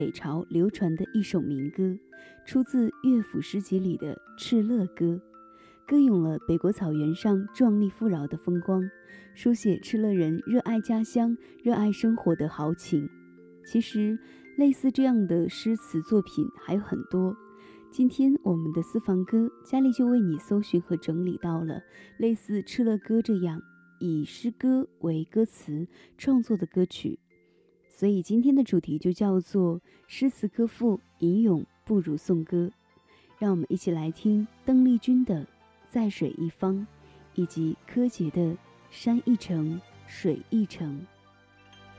北朝流传的一首民歌，出自乐府诗集里的《敕勒歌》，歌咏了北国草原上壮丽富饶的风光，书写敕勒人热爱家乡、热爱生活的豪情。其实，类似这样的诗词作品还有很多。今天我们的私房歌，佳丽就为你搜寻和整理到了类似《敕勒歌》这样以诗歌为歌词创作的歌曲。所以今天的主题就叫做诗词歌赋，吟咏不如颂歌。让我们一起来听邓丽君的《在水一方》，以及柯洁的《山一程，水一程》。